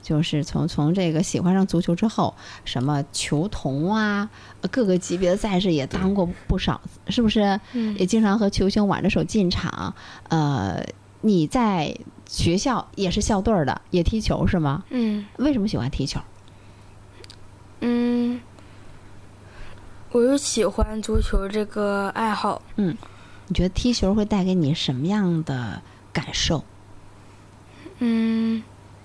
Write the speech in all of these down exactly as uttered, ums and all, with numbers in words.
就是从从这个喜欢上足球之后，什么球童啊，各个级别的赛事也当过不少，是不是？ 嗯， 也经常和球星挽着手进场。呃，你在学校也是校队的，也踢球是吗？ 嗯。 为什么喜欢踢球？ 嗯，我就喜欢足球这个爱好。 嗯，你觉得踢球会带给你什么样的感受？ 嗯，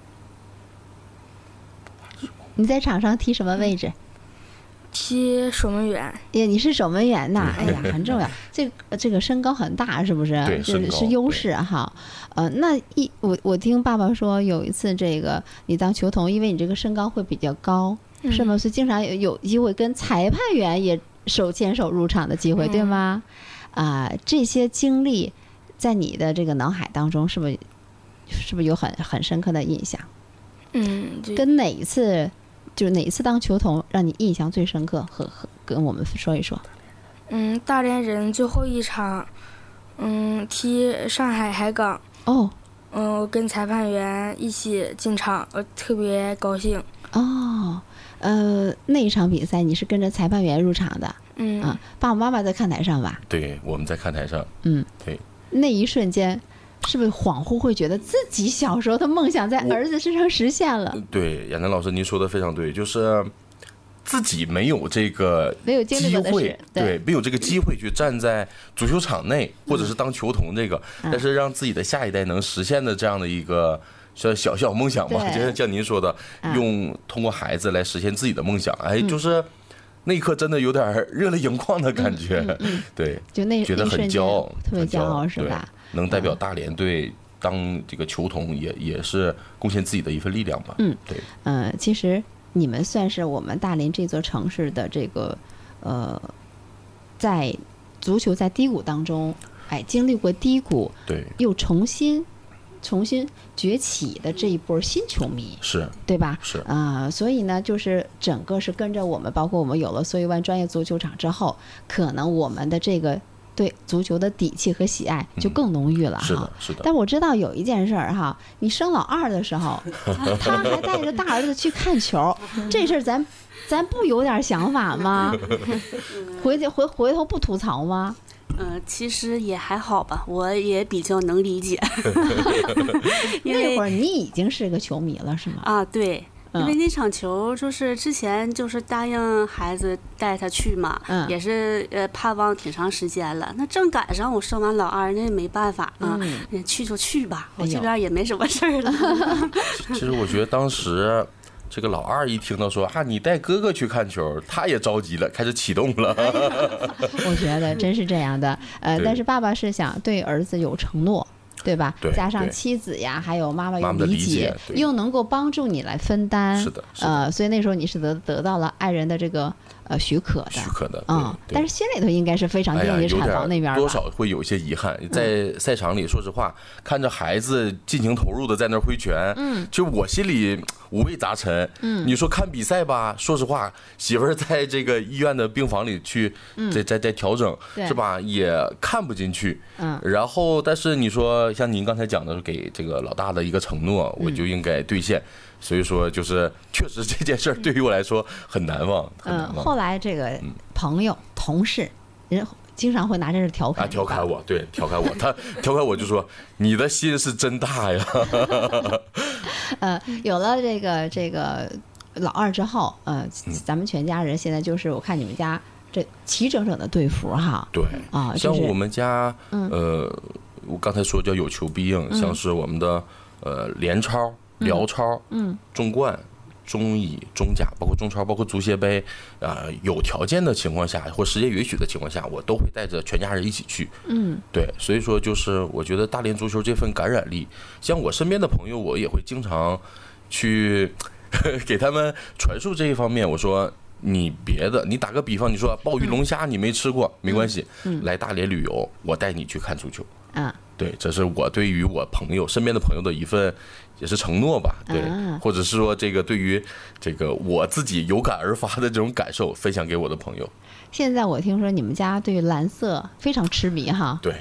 你在场上踢什么位置？ 踢守门员。 也你是守门员呐，哎呀，很重要。这个这个身高很大，是不是？ 对， 是是优势哈。呃，那一我我听爸爸说，有一次这个你当球童，因为你这个身高会比较高， 嗯、 是吗？所以经常有有机会跟裁判员也手牵手入场的机会， 嗯、 对吗？啊、呃，这些经历在你的这个脑海当中，是不是是不是有很很深刻的印象？ 嗯， 跟哪一次？就是哪一次当球童让你印象最深刻？和和跟我们说一说。 嗯，大连人最后一场，嗯，踢上海海港。 哦。 嗯，我跟裁判员一起进场，我特别高兴。 哦，呃，那一场比赛你是跟着裁判员入场的？ 嗯。 啊，爸爸妈妈在看台上吧？ 对，我们在看台上。 嗯， 对。 那一瞬间。是不是恍惚会觉得自己小时候的梦想在儿子身上实现了？ 对，亚楠老师您说的非常对，就是自己没有这个没有经历过的事， 对，没有这个机会去站在足球场内，或者是当球童这个，嗯、但是让自己的下一代能实现的这样的一个小小小梦想吧，就像像您说的， 嗯、 用通过孩子来实现自己的梦想，哎，就是。那一刻真的有点热泪盈眶的感觉， 嗯嗯嗯、 对， 就那觉得很骄傲， 特别骄傲是吧？ 能代表大连队当这个球童也，也也是贡献自己的一份力量吧。 嗯， 对， 嗯、呃，其实你们算是我们大连这座城市的这个呃，在足球在低谷当中，哎，经历过低谷， 对， 又重新。重新崛起的这一波新球迷是对吧？ 是啊、呃，所以呢，就是整个是跟着我们，包括我们有了所以湾专业足球场之后，可能我们的这个对足球的底气和喜爱就更浓郁了哈。 嗯、是的，是的。 但我知道有一件事儿哈，你生老二的时候，他还带着大儿子去看球，这事儿咱咱不有点想法吗？回去回回头不吐槽吗？ 嗯、呃，其实也还好吧，我也比较能理解。因为那会儿你已经是个球迷了，是吗？ 啊，对，因为那场球就是之前就是答应孩子带他去嘛， 嗯、 也是呃盼望挺长时间了。那正赶上我生完老二，那没办法啊，嗯、去就去吧，我这边也没什么事儿了。 其实我觉得当时。这个老二一听到说啊，你带哥哥去看球，他也着急了，开始启动了。 我觉得真是这样的，呃，但是爸爸是想对儿子有承诺，对吧？ 对， 加上妻子呀，还有妈妈有理解，又能够帮助你来分担。 是的，是的。 呃，所以那时候你是得得到了爱人的这个呃许可的， 许可的， 嗯。但是心里头应该是非常惦记产房那边吧， 多少会有一些遗憾。在赛场里，说实话，看着孩子尽情投入的在那挥拳， 嗯， 就我心里五味杂陈。 嗯， 你说看比赛吧，说实话，媳妇儿在这个医院的病房里去，在在在调整，是吧？也看不进去。 嗯， 然后，但是你说像您刚才讲的，给这个老大的一个承诺，我就应该兑现。所以说，就是确实这件事儿对于我来说很难忘，很难忘。 嗯，后来这个朋友、同事，人经常会拿这事调侃啊，调侃我，对，调侃我，他调侃我就说你的心是真大呀。 呃，有了这个这个老二之后，呃，咱们全家人现在就是我看你们家这齐整整的队服哈。 对啊， 像我们家，呃，我刚才说叫有求必应，像是我们的呃联超。辽超、 嗯， 中冠、中乙、中甲，包括中超，包括足协杯，啊、呃，有条件的情况下，或时间允许的情况下，我都会带着全家人一起去。 嗯， 对，所以说就是我觉得大连足球这份感染力，像我身边的朋友，我也会经常去给他们传述这一方面。我说你别的，你打个比方，你说鲍鱼龙虾你没吃过，没关系， 嗯， 来大连旅游，我带你去看足球。 啊， 对，这是我对于我朋友身边的朋友的一份也是承诺吧，对， 啊、 或者是说这个对于这个我自己有感而发的这种感受分享给我的朋友。 现在我听说你们家对蓝色非常痴迷哈。 对，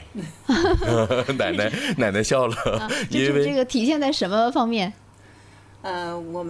奶奶奶奶笑了， 啊、这是这个体现在什么方面？ 呃，我们。